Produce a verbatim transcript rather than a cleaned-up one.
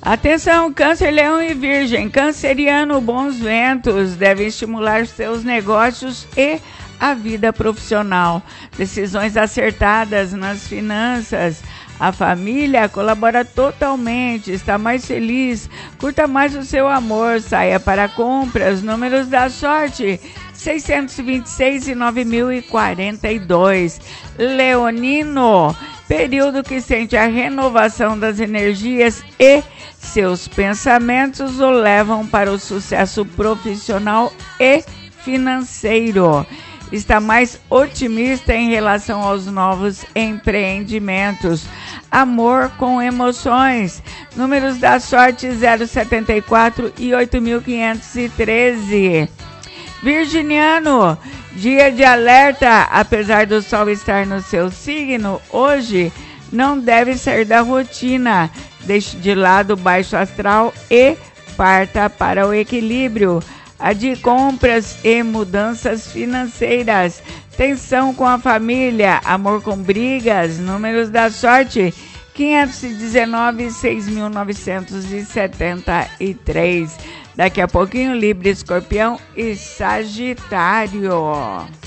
Atenção, Câncer, Leão e Virgem. Canceriano, bons ventos devem estimular seus negócios e a vida profissional. Decisões acertadas nas finanças. A família colabora totalmente, está mais feliz, curta mais o seu amor, saia para compras. Números da sorte: seiscentos e vinte e seis e nove mil e quarenta e dois. Leonino, período que sente a renovação das energias e seus pensamentos o levam para o sucesso profissional e financeiro. Está mais otimista em relação aos novos empreendimentos. Amor com emoções. Números da sorte: zero setenta e quatro e oito mil quinhentos e treze. Virginiano, dia de alerta. Apesar do sol estar no seu signo, hoje não deve sair da rotina. Deixe de lado o baixo astral e parta para o equilíbrio. A de compras e mudanças financeiras. Tensão com a família, amor com brigas. Números da sorte: quinhentos e dezenove e seis mil novecentos e setenta e três. Daqui a pouquinho, Libra, Escorpião e Sagitário.